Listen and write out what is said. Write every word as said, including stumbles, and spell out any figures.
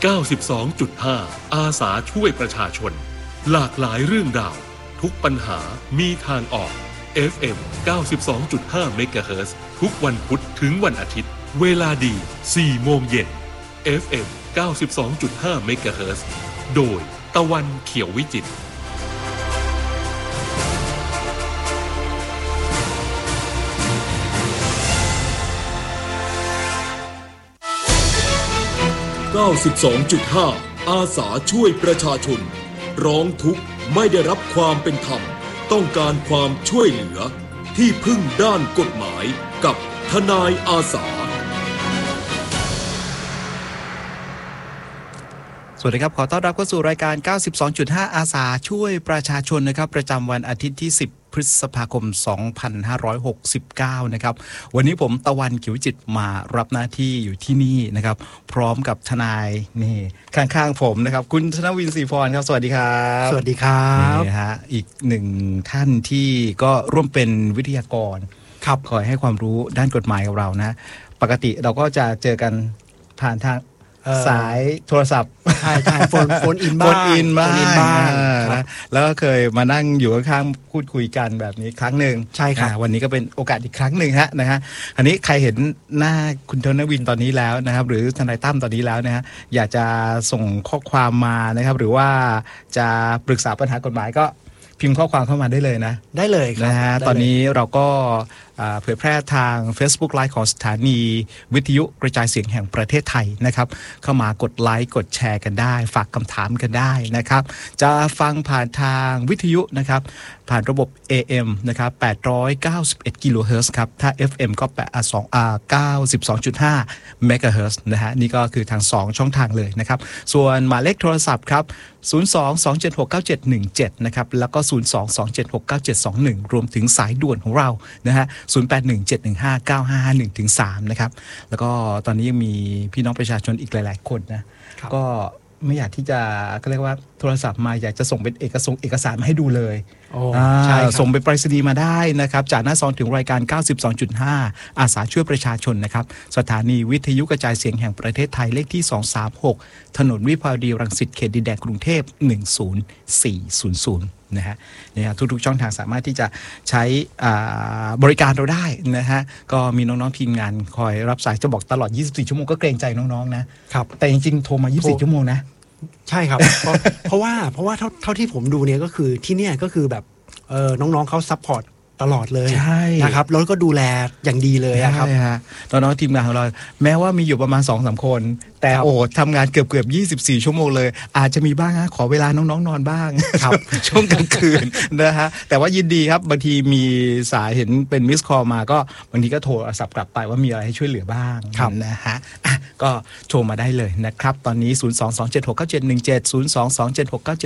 เก้าสิบสองจุดห้า อาสาช่วยประชาชนหลากหลายเรื่องราวทุกปัญหามีทางออก เอฟ เอ็ม เก้าสิบสองจุดห้า เมกะเฮิรตซ์ ทุกวันพุธถึงวันอาทิตย์เวลาดี สี่โมงเย็น เอฟ เอ็ม เก้าสิบสองจุดห้า เมกะเฮิรตซ์ โดยตะวันเขียววิจิตรเก้าสิบสองจุดห้า อาสาช่วยประชาชนร้องทุกข์ไม่ได้รับความเป็นธรรมต้องการความช่วยเหลือที่พึ่งด้านกฎหมายกับทนายอาสาสวัสดีครับขอต้อนรับเข้าสู่รายการ เก้าสิบสองจุดห้า อาสาช่วยประชาชนนะครับประจำวันอาทิตย์ที่สิบพฤษภาคมสองพันห้าร้อยหกสิบเก้านะครับวันนี้ผมตะวันเขียวจิตมารับหน้าที่อยู่ที่นี่นะครับพร้อมกับทนายนี่ข้างๆผมนะครับคุณธนวินศรีพรครับสวัสดีครับสวัสดีครับนี่ฮะอีกหนึ่งท่านที่ก็ร่วมเป็นวิทยากรครับคอยให้ความรู้ด้านกฎหมายกับเรานะปกติเราก็จะเจอกันผ่านทางสายโทรศัพท์ใช่ใช่โฟนโฟนอินบ้างโฟนอินบ้างนะแล้วก็เคยมานั่งอยู่ข้างๆพูดคุยกันแบบนี้ครั้งหนึ่งใช่ครับวันนี้ก็เป็นโอกาสอีกครั้งหนึ่งฮะนะฮะอันนี้ใครเห็นหน้าคุณธนวินตอนนี้แล้วนะครับหรือทนายตั้มตอนนี้แล้วนะฮะอยากจะส่งข้อความมานะครับหรือว่าจะปรึกษาปัญหากฎหมายก็พิมพ์ข้อความเข้ามาได้เลยนะได้เลยครับนะฮะตอนนี้เราก็เผยแพร่ทาง Facebook Live ของสถานีวิทยุกระจายเสียงแห่งประเทศไทยนะครับเข้ามากดไลค์กดแชร์กันได้ฝากคำถามกันได้นะครับจะฟังผ่านทางวิทยุนะครับผ่านระบบ เอ เอ็ม นะครับแปดร้อยเก้าสิบเอ็ดกิโลเฮิรตซ์ครับถ้า เอฟ เอ็ม ก็แปดสองอ่าเก้าสิบสองจุดห้าเมกะเฮิรตซ์นะฮะนี่ก็คือทางสองช่องทางเลยนะครับส่วนหมายเลขโทรศัพท์ครับศูนย์ สอง สอง เจ็ด หก เก้า เจ็ด หนึ่ง เจ็ดนะครับแล้วก็ศูนย์ สอง สอง เจ็ด หก เก้า เจ็ด สอง หนึ่งรวมถึงสายด่วนของเรานะฮะศูนย์ แปด หนึ่ง เจ็ด หนึ่ง ห้า เก้า ห้า ห้า หนึ่ง ถึง สามนะครับแล้วก็ตอนนี้ยังมีพี่น้องประชาชนอีกหลายๆคนนะก็ไม่อยากที่จะเขาเรียกว่าโทรศัพท์มาอยากจะส่งเป็นเอกสารเอกสารมาให้ดูเลยใช่ส่งเป็นไปรษณีย์มาได้นะครับจากหน้าซองถึงรายการ เก้าสิบสองจุดห้า อาสาช่วยประชาชนนะครับสถานีวิทยุกระจายเสียงแห่งประเทศไทยเลขที่สองสามหกถนนวิภาวดีรังสิตเขตดินแดงกรุงเทพหนึ่งศูนย์สี่ศูนย์ศูนย์นะฮะเนี่ยทุกๆช่องทางสามารถที่จะใช้บริการเราได้นะฮะก็มีน้องๆทีมงานคอยรับสายจะบอกตลอดยี่สิบสี่ชั่วโมงก็เกรงใจน้องๆนะครับแต่จริงๆโทรมายี่สิบสี่ชั่วโมงนะใช่ครับ เพราะว่าเพราะว่าเท่าเท่าที่ผมดูเนี่ยก็คือที่เนี่ยก็คือแบบเออน้องๆเขาซัพพอร์ตตลอดเลยนะครับแล้วก็ดูแลอย่างดีเลยครับใช่ฮะน้องๆทีมงานของเราแม้ว่ามีอยู่ประมาณ สองสาม คนแต่โอ้ทำงานเกือบเกือบยี่สิบสี่ชั่วโมงเลยอาจจะมีบ้างฮะขอเวลาน้องๆนอนบ้างครับ ช่วงกลางคืนนะฮะแต่ว่ายินดีครับบางทีมีสายเห็นเป็นมิสคอลมาก็บางทีก็โทรศัพท์กลับไปว่ามีอะไรให้ช่วยเหลือบ้างนะฮะก็โทรมาได้เลยนะครับตอนนี้ศูนย์ สอง สอง เจ็ด หก เก้า เจ็ด หนึ่ง เจ็ด ศูนย์ สอง สอง เจ็ด หก เก้า เจ็ด